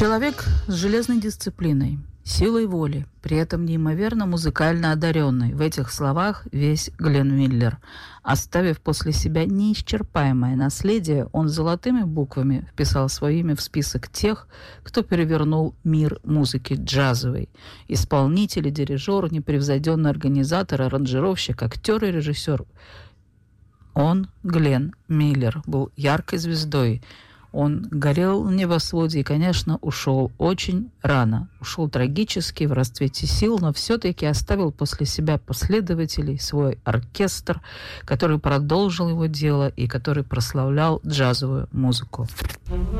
Человек с железной дисциплиной, силой воли, при этом неимоверно музыкально одаренный. В этих словах весь Глен Миллер. Оставив после себя неисчерпаемое наследие, он золотыми буквами вписал свое имя в список тех, кто перевернул мир музыки джазовой. Исполнитель и дирижер, непревзойденный организатор, аранжировщик, актер и режиссер. Он, Глен Миллер, был яркой звездой. Он горел в небосводе и, конечно, ушел очень рано. Ушел трагически, в расцвете сил, но все-таки оставил после себя последователей, свой оркестр, который продолжил его дело и который прославлял джазовую музыку.